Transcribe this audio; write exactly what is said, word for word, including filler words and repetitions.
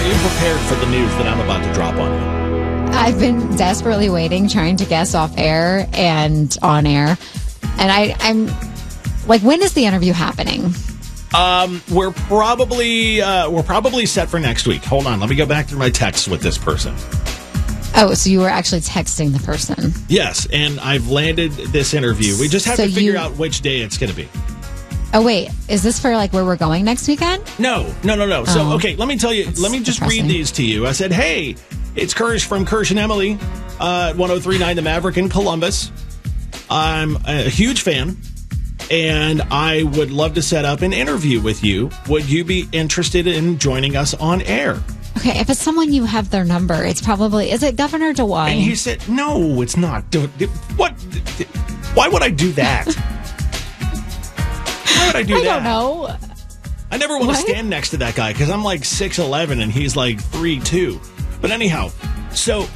are you prepared for the news that I'm about to drop on you? I've been desperately waiting, trying to guess off air and on air. And I, I'm like, when is the interview happening? Um, we're probably uh, we're probably set for next week. Hold on, let me go back through my texts with this person. Oh, so you were actually texting the person? Yes, and I've landed this interview. We just have So to figure you- out which day it's going to be. Oh, wait. Is this for like where we're going next weekend? No, no, no, no. So, Oh. okay, let me tell you. That's let me just depressing. read these to you. I said, hey, it's Kirsch from Kirsch and Emily, uh, one oh three point nine The Maverick in Columbus. I'm a huge fan, and I would love to set up an interview with you. Would you be interested in joining us on air? Okay, if it's someone you have their number, it's probably, is it Governor DeWine? And he said, no, it's not. Do- do- What? Why would I do that? Why would I do I that? don't know. I never want to What? stand next to that guy because I'm like six eleven and he's like three two. But anyhow, so